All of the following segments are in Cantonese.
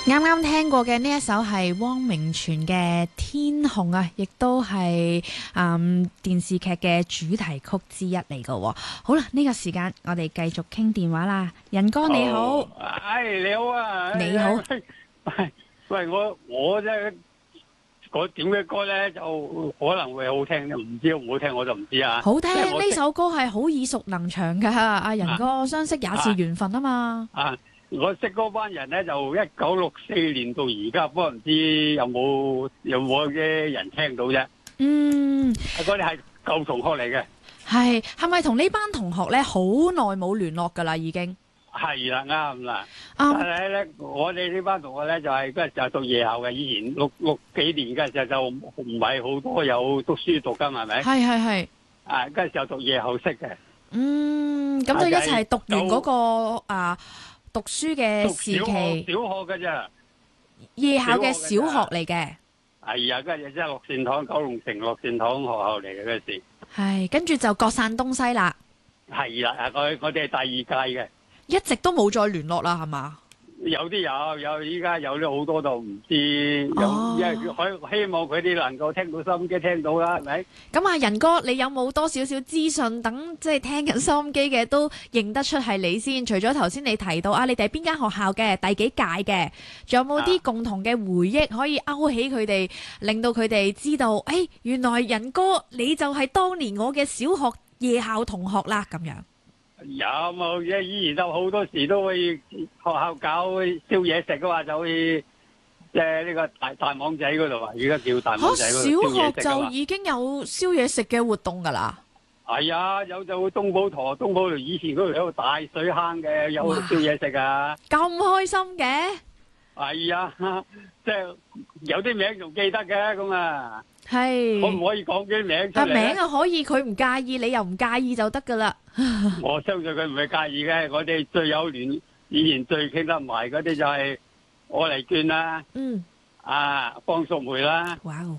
啱啱聽過嘅呢一首係汪明荃嘅《天虹》啊，亦都係電視劇嘅主題曲之一嚟㗎。好啦，呢個時間我哋繼續傾電話啦。仁哥你好， 你好啊， 你好。 喂，我咧嗰點嘅歌咧就可能會好聽，唔知好唔好聽我就唔知啊。 好聽，呢首歌係好耳熟能詳㗎。阿仁哥，相識也是緣分啊嘛。 我識嗰班人咧，就1964年到而家，不過唔知有冇嘅人聽到啫。嗰啲係舊同學嚟嘅。 係咪同呢班同學咧好耐冇聯絡㗎啦？已經係啦，啱啦。但係咧，我哋呢班同學咧就係嗰陣時候讀夜校嘅，以前六幾年嗰陣時候就唔係好多有讀書讀㗎嘛，係咪？係。嗰陣時候讀夜校識嘅。 咁就一齊讀完嗰個讀書嘅時期， 小學嘅啫， 夜校嘅小學嚟嘅。 係啊，嗰日即係樂善堂，九龍城樂善堂學校嚟嘅嗰時。 係，跟住就各散東西啦。 係啦，我哋係第二屆嘅， 一直都冇再聯絡啦，係嘛？ 有啲有，依家有啲好多就唔知，因為希望佢哋能夠聽到收音機聽到啦，係咪？ 咁啊，仁哥，你有冇多少少資訊等即係聽緊收音機嘅都認得出係你先？除咗頭先你提到你哋係邊間學校嘅，第幾屆嘅，仲有冇啲共同嘅回憶可以勾起佢哋，令到佢哋知道，原來仁哥你就係當年我嘅小學夜校同學啦，咁樣。 有冇嘅？以前都好多時都會學校搞燒嘢食嘅話，就會即係呢個大網仔嗰度啊，而家叫大網仔嗰度燒嘢食。 小學就已經有燒嘢食嘅活動噶啦。 係啊，有就東寶台以前嗰度有個大水坑嘅，有燒嘢食啊。 咁開心嘅？ 係啊，即係有啲名仲記得嘅咁啊。 係。 可唔可以講啲名出嚟？ 名啊可以，佢唔介意，你又唔介意就得噶啦。 我相信佢唔會介意嘅。我哋最有聯，以前最傾得埋嗰啲就係我嚟娟啦，方淑梅啦， 哇哦，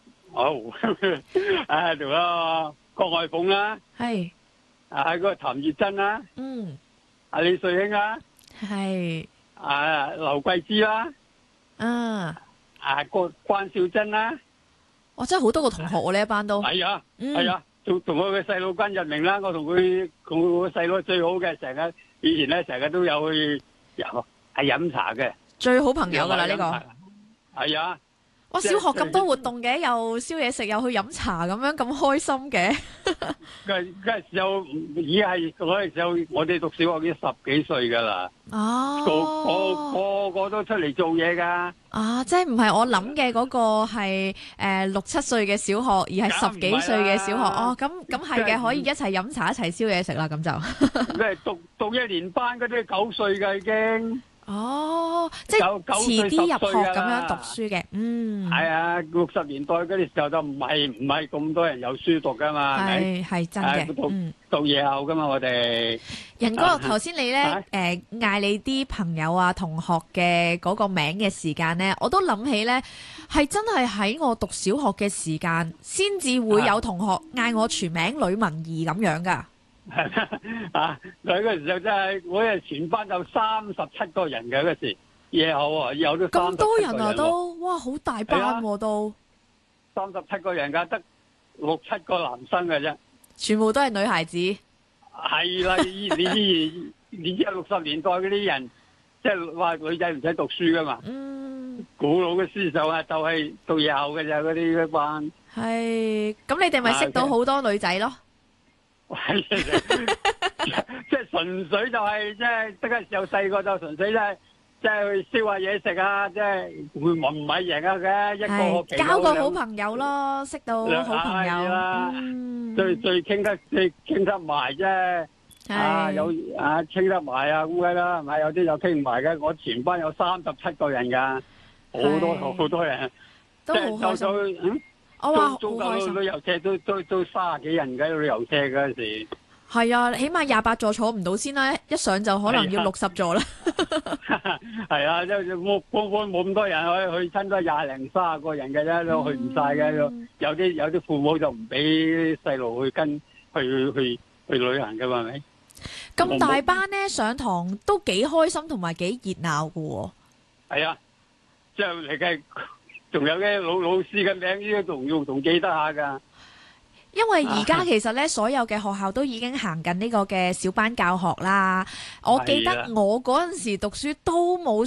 好，仲有郭愛鳳啦， 係， 嗰個譚月珍啦，李瑞英啦， 係， 劉桂芝啦，關少珍啦， 我真係好多個同學喎，呢一班都係啊，係啊。同我嘅細佬關日明啦，我同佢個細佬最好嘅，以前咧成日都有去飲茶嘅， 最好朋友噶啦呢個。 係啊， 我小學咁多活動嘅，又燒嘢食，又去飲茶咁樣咁開心嘅。 嗰時候嗰陣時候，我哋讀小學已經10幾歲噶啦。個個都出嚟做嘢噶。 即係唔係我諗嘅嗰個係6、7歲嘅小學，而係10幾歲嘅小學。咁係嘅，可以一齊飲茶，一齊燒嘢食啦，咁就。 咩讀1年班嗰啲9歲噶已經。 即係遲啲入學咁樣讀書嘅。 係啊，60年代嗰啲時候就唔係咁多人有書讀噶嘛， 係真嘅。 讀夜校噶嘛，我哋。 仁哥，頭先你咧嗌你啲朋友啊同學嘅嗰個名嘅時間咧，我都諗起咧，係真係喺我讀小學嘅時間，先至會有同學嗌我全名呂文儀咁樣噶。 嗰個時候真係，我哋全班有37個人嘅嗰時，夜校啊，有都咁多人啊都，哇，好大班喎都。 37個人噶，得6、7個男生嘅啫， 全部都係女孩子。 係啦，你知60年代嗰啲人，即係話女仔唔使讀書噶嘛。古老嘅思想啊，就係讀夜校嘅咋嗰啲班。 係，咁你哋咪識到好多女仔咯？ 即係純粹就係即係嗰陣時候細個就純粹即係去燒下嘢食啊，即係唔係贏啊嘅一個學期交個好朋友咯，識到好朋友。 最傾得埋啫。有傾得埋啊咁嘅啦，係咪？有啲有傾唔埋嘅。我全班有37個人噶，好多人， 都好開心。我話租架旅遊車都30幾人嘅旅遊車嗰陣時。 係啊，起碼28座坐唔到先啦，一上就可能要60座啦。 係啊，即係冇咁多人去親都20零30個人嘅啫，都去唔晒嘅。有啲父母就唔俾細路去去旅行嘅嘛，係咪？ 咁大班咧上堂都幾開心同埋幾熱鬧嘅喎。 係啊， 即係嚟計，仲有啲老師嘅名呢都仲記得下㗎。 因為而家其實咧，所有嘅學校都已經行緊呢個嘅小班教學啦。我記得我嗰陣時讀書都冇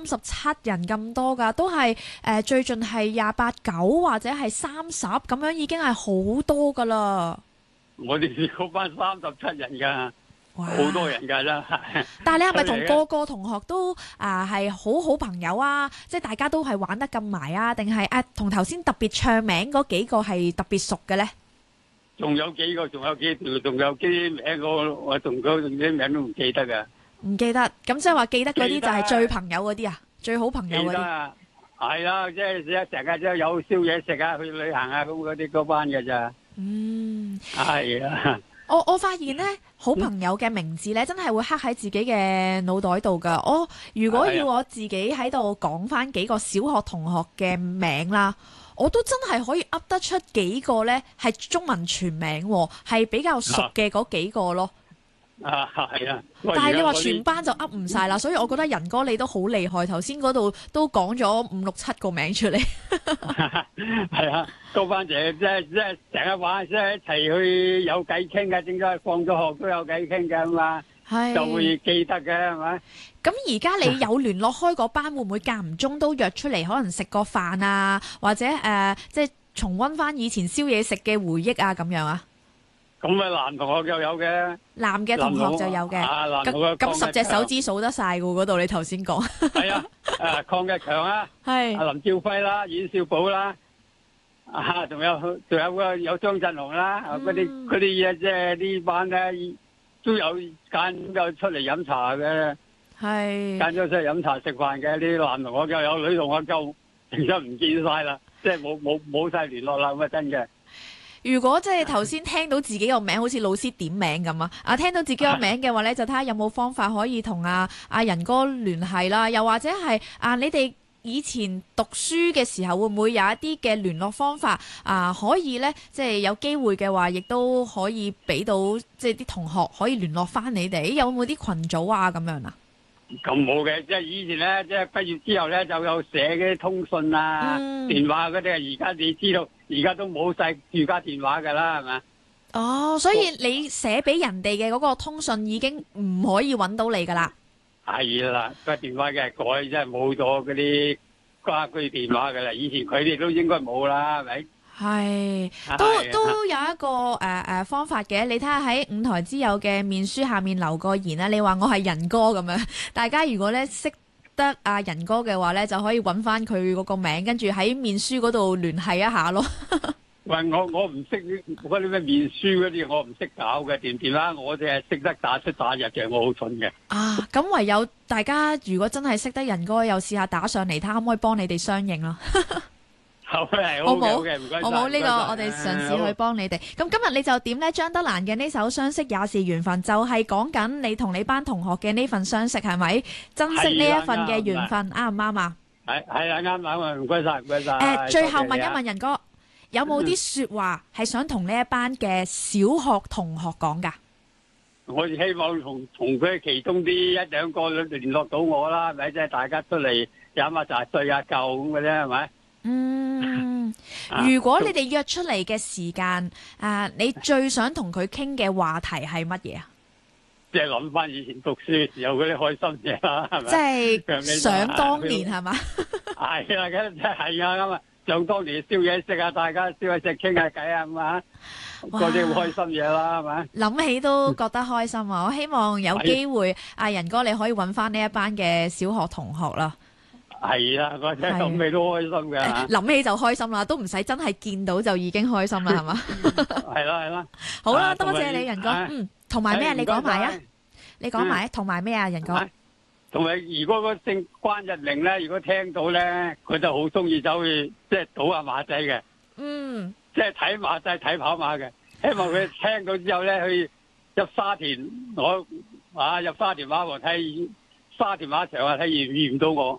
37人咁多㗎，都係最盡係28、9或者係30咁樣，已經係好多㗎啦。 我哋嗰班37人㗎，好多人㗎啦。 但係你係咪同個個同學都係好好朋友啊？即係大家都係玩得咁埋啊？定係同頭先特別唱名嗰幾個係特別熟嘅咧？ 仲有幾個，仲有啲名，我同佢啲名都唔記得噶。 唔記得，咁即係話記得嗰啲就係最朋友嗰啲啊，最好朋友嗰啲。 記得啊，係啦，即係成日都有宵夜食啊，去旅行啊，咁嗰啲嗰班嘅咋。係啊。 我發現咧，好朋友嘅名字咧，真係會刻喺自己嘅腦袋度噶。如果要我自己喺度講翻幾個小學同學嘅名啦。我都真係可以噏得出幾個呢，係中文全名，係比較熟嘅嗰幾個咯。 係啊。 但係你話全班就噏唔晒啦，所以我覺得仁哥你都好厲害。頭先嗰度都講咗5、6、7個名出嚟。 係啊，嗰班就即係成日玩，即係一齊去有偈傾嘅，點解放咗學都有偈傾嘅嘛？就會記得嘅係咪？ 咁而家你有聯絡開嗰班，會唔會間唔中都約出嚟，可能食個飯啊，或者即係重溫翻以前宵夜食嘅回憶啊，咁樣啊？ 咁男同學又有嘅， 男嘅同學就有嘅。咁10隻手指數得晒㗎嗰度，你頭先講。係啊，鄺日強啊，係林兆輝啦，阮少寶啦，仲有張振雄啦，嗰啲嘢即係呢班咧。都有間有出嚟飲茶嘅，係間咗出嚟飲茶食飯嘅啲男同學，又有女同學就而家唔見晒啦，即係冇晒聯絡啦，咁啊真嘅。 如果即係頭先聽到自己個名，好似老師點名咁啊，聽到自己個名嘅話咧，就睇下有冇方法可以同阿仁哥聯繫啦，又或者係你哋以前讀書嘅時候會唔會有一啲嘅聯絡方法可以呢？即係有機會嘅話，亦都可以俾到即係啲同學可以聯絡翻你哋，有冇啲群組啊咁樣啊？ 咁冇嘅，即係以前呢，即係畢業之後呢，就有寫嘅通訊啊、電話嗰啲啊。而家你知道，而家都冇晒住家電話噶啦，係咪？哦， 所以你寫俾人哋嘅嗰個通訊已經唔可以揾到你噶啦。 係啦，個電話嘅改真係冇咗嗰啲家居電話噶啦，以前佢哋都應該冇啦，係咪？ 係，都有一個方法嘅。你睇下喺舞台之友嘅面書下面留個言啦，你話我係仁哥咁樣，大家如果咧識得阿仁哥嘅話咧，就可以揾翻佢嗰個名，跟住喺面書嗰度聯繫一下咯。 喂，我唔識嗰啲咩面書嗰啲，我唔識搞嘅電話，我淨係識得打出打入嘅，我好蠢嘅。 咁唯有大家如果真係識得仁哥，又試下打上嚟，睇可唔可以幫你哋相應咯。 好嘅，唔該。 好冇呢個，我哋嘗試去幫你哋。咁今日你就點呢？張德蘭嘅呢首《相識也是緣分》，就係講緊你同你班同學嘅呢份相識，係咪？珍惜呢一份嘅緣分，啱唔啱啊？ 係啊，啱，唔該晒。 最後問一問仁哥，有冇啲說話係想同呢一班嘅小學同學講噶？ 我希望同佢其中啲1、2個聯絡到我啦，係咪？即係大家出嚟飲下茶、聚下舊咁嘅啫，係咪？ 如果你哋約出嚟嘅時間，你最想同佢傾嘅話題係乜嘢啊？ 即係諗翻以前讀書嘅時候嗰啲開心嘢啦，係咪？ 即係想當年係嘛？ 係啊，真係啊，咁啊，想當年燒嘢食啊，大家燒嘢食傾下偈啊，咁啊，嗰啲好開心嘢啦，係咪？ 諗起都覺得開心啊！我希望有機會，仁哥你可以揾翻呢一班嘅小學同學啦。 係啊，我真係諗起都開心嘅。 諗起就開心啦，都唔使真係見到就已經開心啦，係嘛？ 係啦。 好啦，多謝你仁哥。同埋咩？你講埋啊！你講埋，同埋咩啊？仁哥。 同埋，如果個姓關日明咧，如果聽到咧，佢就好中意走去即係賭下馬仔嘅。即係睇馬仔、睇跑馬嘅。希望佢聽到之後咧，去入沙田入沙田馬房睇沙田馬場啊，睇遇唔到我。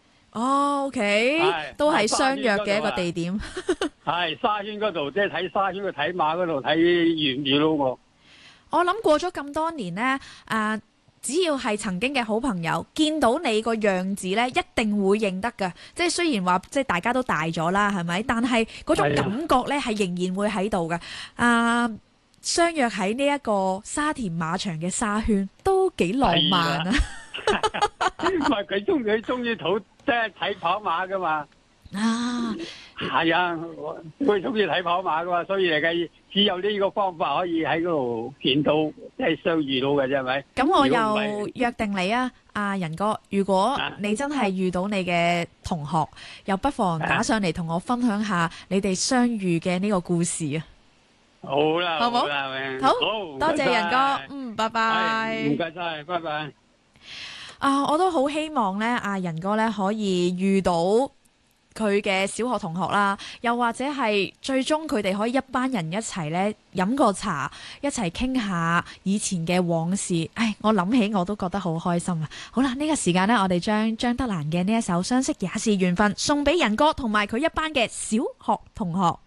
OK，都係相約嘅一個地點。 係沙圈嗰度，即係睇沙圈去睇馬嗰度睇遇唔遇到我。 我諗過咗咁多年呢， 只要係曾經嘅好朋友，見到你個樣子咧，一定會認得㗎。即係雖然話即係大家都大咗啦，係咪？但係嗰種感覺咧係仍然會喺度嘅。相約喺呢一個沙田馬場嘅沙圈，都幾浪漫啊！ 唔係佢中意即係睇跑馬噶嘛。係啊，佢中意睇跑馬噶嘛，所以嚟計只有呢個方法可以喺嗰度見到，即係相遇到嘅啫，係咪？咁我又約定你啊，阿仁哥，如果你真係遇到你嘅同學，又不妨打上嚟同我分享下你哋相遇嘅呢個故事啊！ 好啦，好冇？ 好，多謝仁哥，拜拜。 唔該晒，拜拜。 我都好希望咧，阿仁哥咧可以遇到佢嘅小學同學啦，又或者係最終佢哋可以一班人一齊咧飲個茶，一齊傾下以前嘅往事。我諗起我都覺得好開心啊！好啦，呢個時間呢，我哋將張德蘭嘅呢一首《相識也是緣分》送俾仁哥同埋佢一班嘅小學同學。